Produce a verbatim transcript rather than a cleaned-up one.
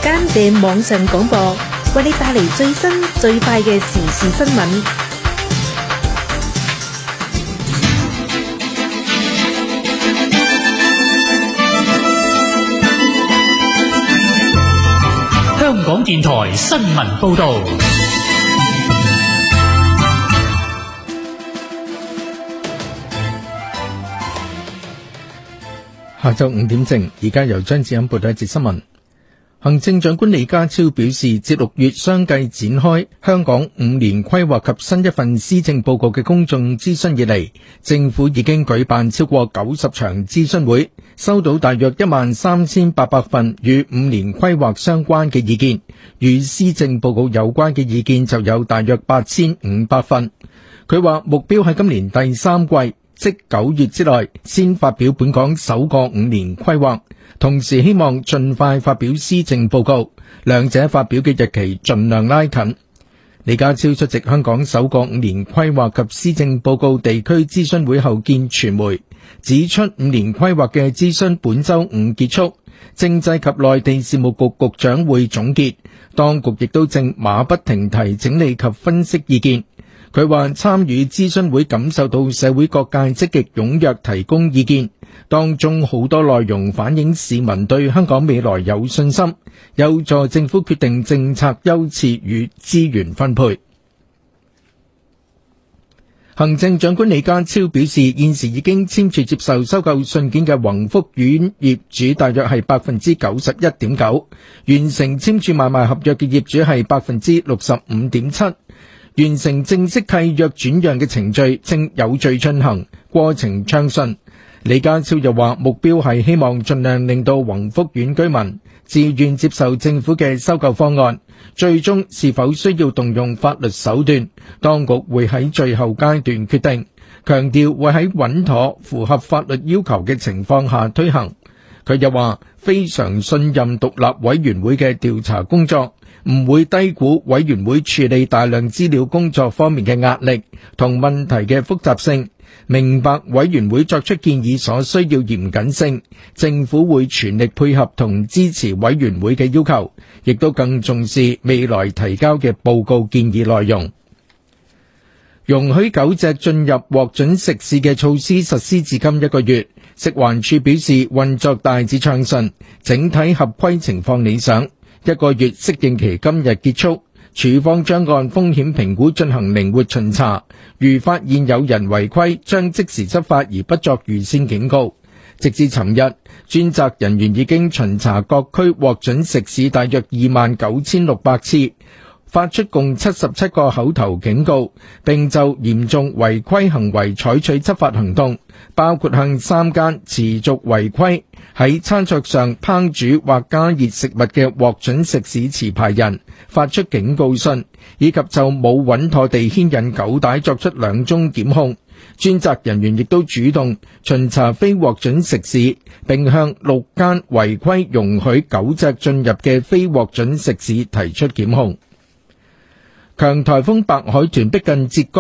間嘅網上廣播，為你帶嚟最新最快嘅時事新聞。 香港電台新聞報道。 下晝五點正，而家由張子欣報道一節新聞。行政長官李家超表示，自六月相繼展開香港五年規劃及新一份施政報告嘅公眾諮詢以嚟，政府已經舉辦超過九十場諮詢會，收到大約一萬三千八百份與五年規劃相關嘅意見，與施政報告有關嘅意見就有大約八千五百份。佢話目標喺今年第三季，即九月之內先發表本港首個五年規劃，同時希望盡快發表施政報告，兩者發表嘅日期盡量拉近。李家超出席香港首個五年規劃及施政報告地區諮詢會後見傳媒，指出五年規劃嘅諮詢本周五結束，政制及內地事務局局長會總結，當局亦都正馬不停蹄整理及分析意見。佢話參與諮詢會感受到社會各界積極踴躍提供意見，當中好多內容反映市民對香港未來有信心，有助政府決定政策優次與資源分配。行政長官李家超表示，現時已經簽署接受收購信件嘅宏福苑業主大約係百分之九十一點九，完成簽署買賣合約嘅業主係百分之六十五點七。完成正式契約轉讓嘅程序正有序進行，過程暢順。李家超又話目標係希望盡量令到宏福苑居民自願接受政府嘅收購方案，最終是否需要動用法律手段，當局會喺最後階段決定，強調會喺穩妥符合法律要求嘅情況下推行。佢又話非常信任獨立委員會嘅調查工作，唔會低估委員會處理大量資料工作方面嘅壓力同問題嘅複雜性，明白委員會作出建議所需要嚴謹性，政府會全力配合同支持委員會嘅要求，亦都更重視未來提交嘅報告建議內容。容許狗隻進入獲准食肆嘅措施實施至今一個月，食環署表示運作大致暢順，整體合規情況理想。一個月適應期今日結束，署方將按風險評估進行靈活巡查，如發現有人違規，將即時執法而不作預先警告。直至尋日，專責人員已經巡查各區獲准食肆大約二萬九千六百次，發出共七十七個口頭警告，並就嚴重違規行為採取執法行動，包括向三間持續違規喺餐桌上烹煮或加熱食物嘅獲准食肆持牌人發出警告信，以及就冇穩妥地牽引狗帶作出兩宗檢控。專責人員亦都主動巡查非獲准食肆，並向六間違規容許狗隻進入嘅非獲准食肆提出檢控。強颱風白海豚逼近浙江